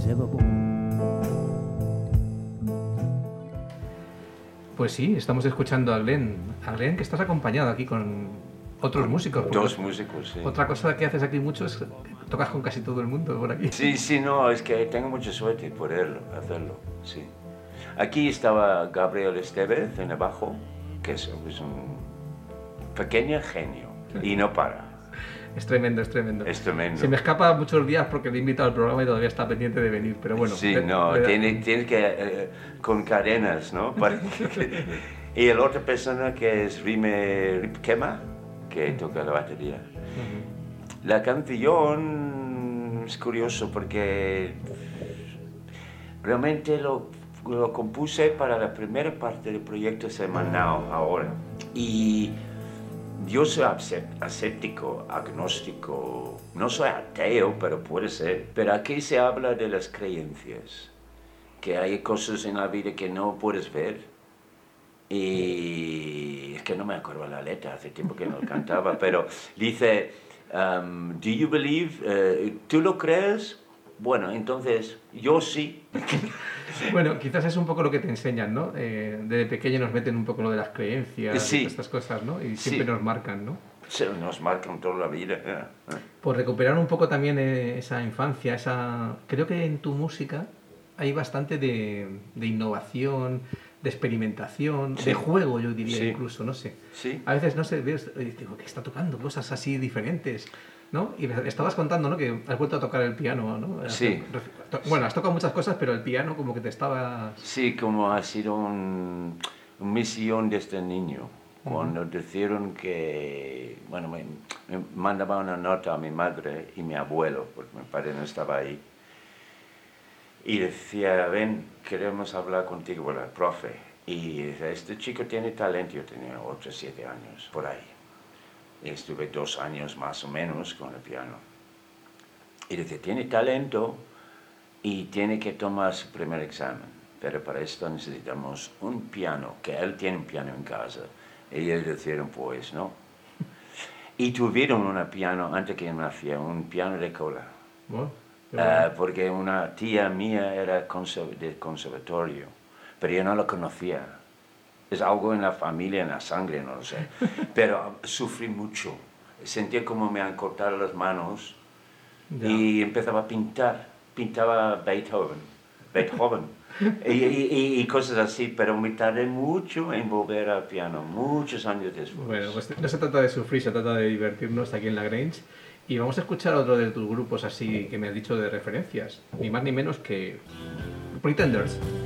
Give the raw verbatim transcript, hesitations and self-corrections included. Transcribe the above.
seva por. Pues sí, estamos escuchando a Glenn. A Glenn, que estás acompañado aquí con otros músicos. Dos músicos, sí. Otra cosa que haces aquí mucho es que tocas con casi todo el mundo por aquí. Sí, sí, no, es que tengo mucha suerte poder hacerlo, sí. Aquí estaba Gabriel Estevez en el bajo, que es, es un pequeño genio y no para. Es tremendo, es tremendo. Es tremendo. Se me escapa muchos días porque le he invitado al programa y todavía está pendiente de venir, pero bueno. Sí, le, no, le, tiene, tiene que, eh, con cadenas, ¿no? Para que, y la otra persona que es Rime Ripkema, que toca la batería. Uh-huh. La canción es curioso porque realmente lo, lo compuse para la primera parte del proyecto semanal ahora. Y yo soy ascético, agnóstico, no soy ateo, pero puede ser. Pero aquí se habla de las creencias, que hay cosas en la vida que no puedes ver. Y es que no me acuerdo la letra, hace tiempo que no cantaba, pero dice, um, do you believe, uh, ¿tú lo crees? Bueno, entonces, yo sí. Bueno, quizás es un poco lo que te enseñan, ¿no? Eh, desde pequeño nos meten un poco lo de las creencias, sí. y estas cosas, ¿no? Y siempre sí. nos marcan, ¿no? Sí, nos marcan toda la vida. Por recuperar un poco también eh, esa infancia, esa... Creo que en tu música hay bastante de, de innovación, de experimentación, sí. de juego, yo diría sí. incluso, no sé. Sí. A veces, no sé, ves, digo, que está tocando cosas así diferentes, ¿no? Y me estabas contando, ¿no? Que has vuelto a tocar el piano, ¿no? Sí. Bueno, has tocado muchas cosas, pero el piano como que te estaba... Sí, como ha sido un, una misión desde niño. Cuando uh-huh. dijeron que... Bueno, me, me mandaba una nota a mi madre y mi abuelo, porque mi padre no estaba ahí. Y decía, ven, queremos hablar contigo, bueno, el profe. Y dice, este chico tiene talento. Yo tenía ocho o siete años, por ahí. Y estuve dos años más o menos con el piano. Y dice, tiene talento y tiene que tomar su primer examen. Pero para esto necesitamos un piano, que él tiene un piano en casa. Y ellos dijeron, pues, no. Y tuvieron un piano, antes que naciera, un piano de cola. Bueno, uh, porque una tía mía era conserv- del conservatorio, pero yo no lo conocía. Es algo en la familia, en la sangre, no lo sé. Pero sufrí mucho. Sentía como me han cortado las manos yeah. y empezaba a pintar. Pintaba Beethoven, Beethoven y, y, y cosas así, pero me tardé mucho en volver al piano, muchos años después. Bueno, pues no se trata de sufrir, se trata de divertirnos aquí en La Grange. Y vamos a escuchar otro de tus grupos así que me has dicho de referencias, ni más ni menos que Pretenders.